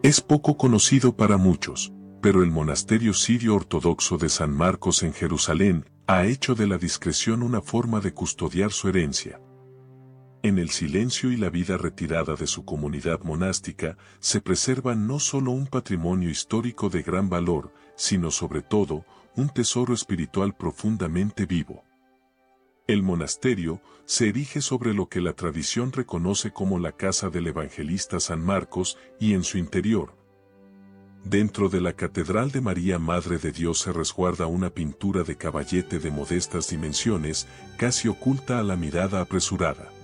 Es poco conocido para muchos, pero el monasterio sirio ortodoxo de San Marcos en Jerusalén ha hecho de la discreción una forma de custodiar su herencia. En el silencio y la vida retirada de su comunidad monástica se preserva no solo un patrimonio histórico de gran valor, sino sobre todo un tesoro espiritual profundamente vivo. El monasterio se erige sobre lo que la tradición reconoce como la casa del evangelista San Marcos y en su interior. Dentro de la Catedral de María Madre de Dios se resguarda una pintura de caballete de modestas dimensiones, casi oculta a la mirada apresurada.